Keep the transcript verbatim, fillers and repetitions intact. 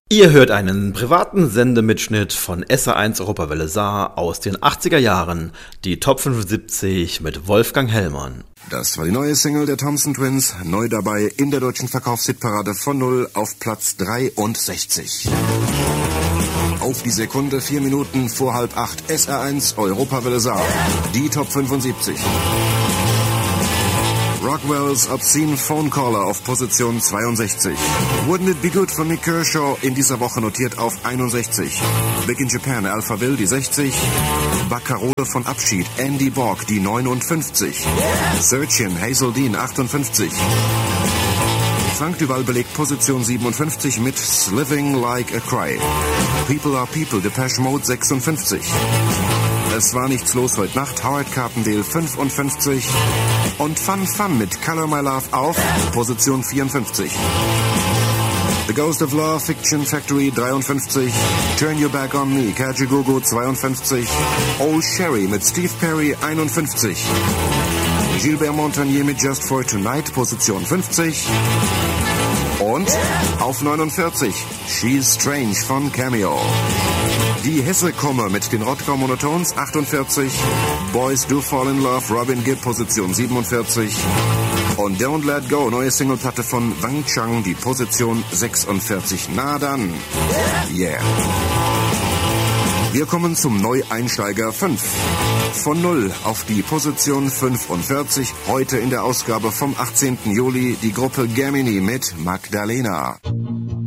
Ihr hört einen privaten Sendemitschnitt von S R eins Europawelle Saar aus den achtziger Jahren, die Top fünfundsiebzig mit Wolfgang Hellmann. Das war die neue Single der Thompson Twins, neu dabei in der deutschen Verkaufshitparade von null auf Platz dreiundsechzig. Auf die Sekunde, vier Minuten vor halb acht, S R eins Europawelle Saar, die Top fünfundsiebzig. Rockwell's Obscene Phone Caller auf Position zweiundsechzig. Wouldn't It Be Good von Nick Kershaw in dieser Woche notiert auf einundsechzig. Big in Japan, Alphaville die sechzig. Baccarole von Abschied, Andy Borg die neunundfünfzig. Searchin, Hazel Dean achtundfünfzig. Frank Duval belegt Position siebenundfünfzig mit Living Like a Cry. People Are People, Depeche Mode sechsundfünfzig. Es war nichts los heute Nacht, Howard Carpendale fünfundfünfzig. Und Fun Fun mit Color My Love auf Position vierundfünfzig. The Ghost of Love, Fiction Factory dreiundfünfzig. Turn Your Back on Me, Kajigogo zweiundfünfzig. Old Sherry mit Steve Perry einundfünfzig. Gilbert Montagnier mit Just for Tonight, Position fünfzig. Und auf neunundvierzig, She's Strange von Cameo. Die Hesse komme mit den Rottgau Monotons achtundvierzig. Boys Do Fall in Love, Robin Gibb, Position siebenundvierzig. Und Don't Let Go, neue Singleplatte von Wang Chang, die Position sechsundvierzig. Na dann, yeah. Wir kommen zum Neueinsteiger fünf. Von null auf die Position fünfundvierzig. Heute in der Ausgabe vom achtzehnten Juli die Gruppe Gemini mit Magdalena.